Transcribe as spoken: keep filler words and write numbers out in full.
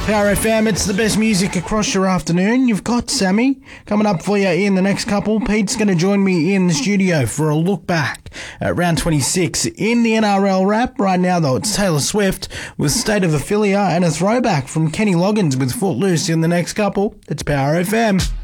Power F M, it's the best music across your afternoon. You've got Sammy coming up for you in the next couple. Pete's going to join me in the studio for a look back at round twenty-six in the N R L wrap. Right now, though, it's Taylor Swift with State of Ophelia and a throwback from Kenny Loggins with Footloose in the next couple. It's Power F M.